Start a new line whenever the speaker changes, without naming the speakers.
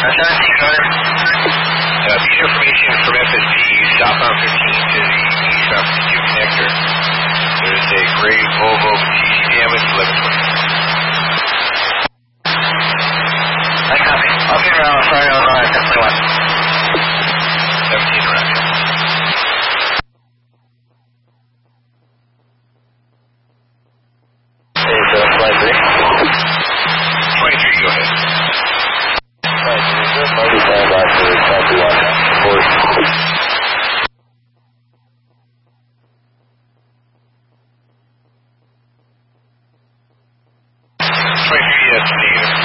Piece of information from FSP southbound 15 to the eastbound 52 connector. There's a gray Volvo TC damage 1120.
I copy. I'll be around. Sorry, on 1021.
17 around here.
Hey, so flight 3.
23, go ahead.
Flight 3, sir. Party stand by for copy 1. Report.
23, that's negative.